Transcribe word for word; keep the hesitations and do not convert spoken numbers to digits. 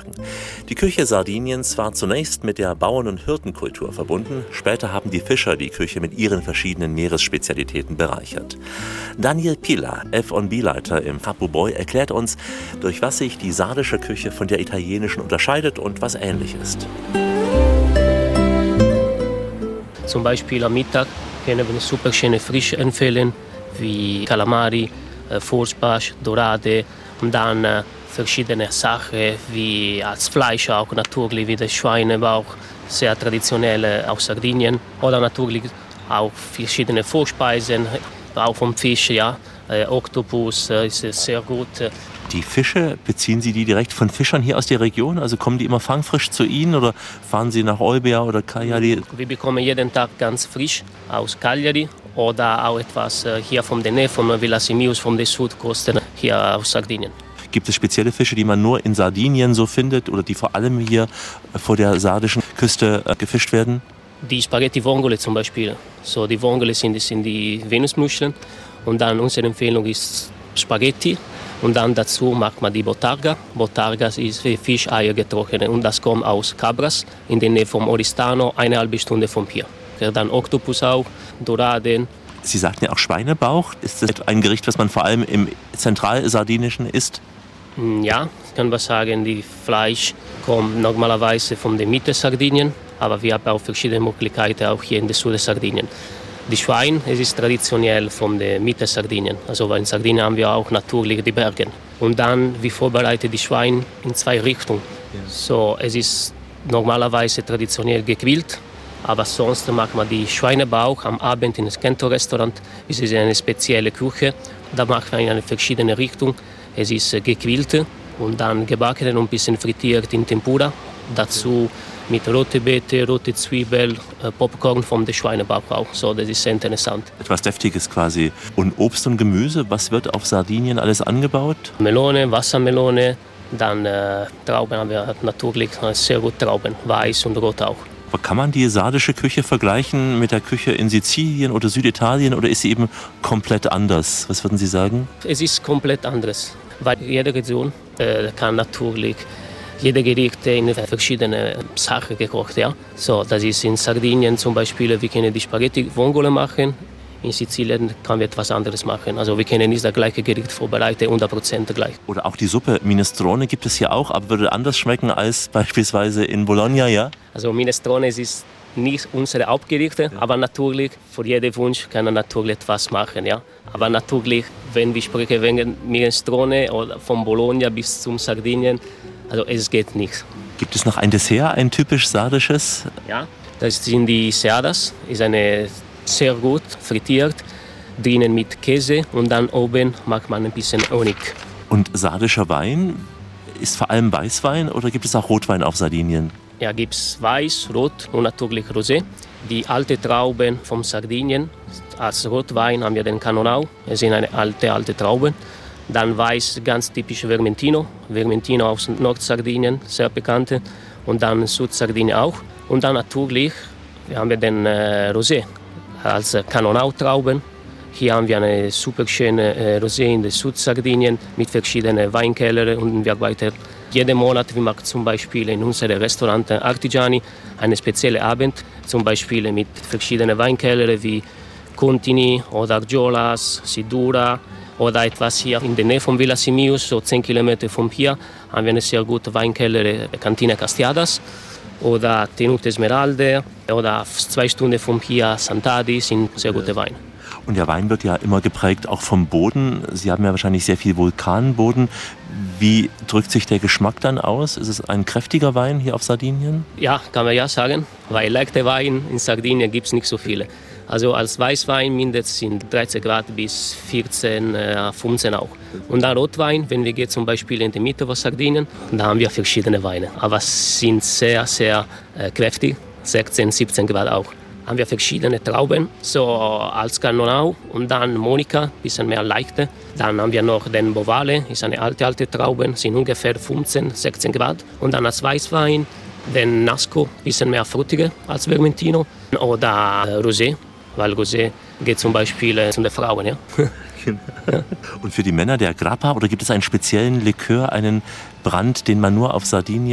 sagen. Die Küche Sardiniens war zunächst mit der Bauern- und Hirtenkultur verbunden. Später haben die Fischer die Küche mit ihren verschiedenen Meeresspezialitäten bereichert. Daniel Pila, F und B-Leiter im Hapu Boy, erklärt uns, durch was sich die sardische Küche von der italienischen unterscheidet und was ähnlich ist. Zum Beispiel am Mittag können wir super schöne Fische empfehlen, wie Calamari, äh, Forsbarsch, Dorade und dann äh, verschiedene Sachen wie als Fleisch auch natürlich, wie der Schweinebauch, sehr traditionell äh, aus Sardinien. Oder natürlich auch verschiedene Vorspeisen, auch vom Fisch, ja. Äh, Oktopus äh, ist sehr gut. Die Fische, beziehen Sie die direkt von Fischern hier aus der Region? Also kommen die immer fangfrisch zu Ihnen oder fahren Sie nach Olbia oder Cagliari? Wir bekommen jeden Tag ganz frisch aus Cagliari oder auch etwas hier von der Nähe, von Villa Simius, von der Südküste, hier aus Sardinien. Gibt es spezielle Fische, die man nur in Sardinien so findet oder die vor allem hier vor der sardischen Küste gefischt werden? Die Spaghetti-Vongole zum Beispiel. So, die Vongole sind, sind die Venusmuscheln und dann unsere Empfehlung ist Spaghetti. Und dann dazu macht man die Bottarga. Bottarga ist Fischeier getrocknet und das kommt aus Cabras, in der Nähe vom Oristano, eine halbe Stunde von hier. Dann Oktopus auch, Doraden. Sie sagten ja auch Schweinebauch. Ist das ein Gericht, was man vor allem im Zentralsardinischen isst? Ja, ich kann was sagen, die Fleisch kommt normalerweise von der Mitte Sardinien, aber wir haben auch verschiedene Möglichkeiten auch hier in der Süd Sardinien. Die Schwein, es ist traditionell von der Mitte Sardinien. Also in Sardinien haben wir auch natürlich die Berge. Und dann, wir vorbereiten die Schwein in zwei Richtungen. Ja. So, es ist normalerweise traditionell gegrillt, aber sonst macht man die Schweinebauch am Abend in das Kento-Restaurant. Es ist eine spezielle Küche. Da macht man in eine verschiedene Richtung. Es ist gegrillt und dann gebacken und ein bisschen frittiert in Tempura. Dazu mit rote Beete, rote Zwiebel, Popcorn vom Schweinebauch auch. So, das ist sehr interessant. Etwas Deftiges quasi. Und Obst und Gemüse, was wird auf Sardinien alles angebaut? Melone, Wassermelone, dann äh, Trauben haben wir natürlich sehr gut Trauben, weiß und rot auch. Aber kann man die sardische Küche vergleichen mit der Küche in Sizilien oder Süditalien oder ist sie eben komplett anders? Was würden Sie sagen? Es ist komplett anders, weil jede Region äh, kann natürlich jede Gerichte in verschiedene Sachen gekocht, ja. So, das ist in Sardinien zum Beispiel, wir können die Spaghetti Vongole machen. In Sizilien können wir etwas anderes machen. Also wir können nicht das gleiche Gericht vorbereiten, hundert Prozent gleich. Oder auch die Suppe Minestrone gibt es hier auch, aber würde anders schmecken als beispielsweise in Bologna, ja? Also Minestrone ist nicht unsere Hauptgerichte, ja. Aber natürlich, für jeden Wunsch kann man natürlich etwas machen, ja. Aber natürlich, wenn wir sprechen wegen Minestrone oder von Bologna bis zum Sardinien, also es geht nicht. Gibt es noch ein Dessert, ein typisch sardisches? Ja, das sind die Seadas. Ist eine sehr gut frittiert, drinnen mit Käse und dann oben macht man ein bisschen Honig. Und sardischer Wein ist vor allem Weißwein oder gibt es auch Rotwein auf Sardinien? Ja, gibt es Weiß, Rot und natürlich Rosé. Die alten Trauben von Sardinien, als Rotwein haben wir den Cannonau. Es sind eine alte, alte Trauben. Dann Weiß, ganz typisch Vermentino. Vermentino aus Nordsardinien, sehr bekannt. Und dann Südsardinien auch. Und dann natürlich haben wir den äh, Rosé als Cannonau-Trauben. Hier haben wir eine super schöne äh, Rosé in der Südsardinien mit verschiedenen Weinkellern. Und wir arbeiten jeden Monat, wir machen zum Beispiel in unserem Restaurant Artigiani einen speziellen Abend. Zum Beispiel mit verschiedenen Weinkellern wie Contini oder Giolas, Sidura. Oder etwas hier in der Nähe von Villa Simius, so zehn Kilometer von hier, haben wir eine sehr gute Weinkeller, Cantina Castiadas. Oder Tenute Esmeralda. Oder zwei Stunden von hier, Sant'Adi, sind sehr gute Weine. Und der Wein wird ja immer geprägt auch vom Boden. Sie haben ja wahrscheinlich sehr viel Vulkanboden. Wie drückt sich der Geschmack dann aus? Ist es ein kräftiger Wein hier auf Sardinien? Ja, kann man ja sagen, weil leichte Wein in Sardinien gibt es nicht so viele. Also als Weißwein mindestens sind dreizehn Grad bis vierzehn, fünfzehn auch. Und dann Rotwein, wenn wir gehen zum Beispiel in die Mitte von Sardinien, da haben wir verschiedene Weine. Aber sind sehr, sehr äh, kräftig, sechzehn, siebzehn Grad auch. Haben wir verschiedene Trauben, so als Cannonau und dann Monica, ein bisschen mehr leichte. Dann haben wir noch den Bovale, ist eine alte, alte Trauben, sind ungefähr fünfzehn, sechzehn Grad. Und dann als Weißwein den Nasco, ein bisschen mehr frutiger als Vermentino. Oder Rosé, weil Rosé geht zum Beispiel äh, zu den Frauen. Ja? Ja. Und für die Männer der Grappa, oder gibt es einen speziellen Likör, einen Brand, den man nur auf Sardinien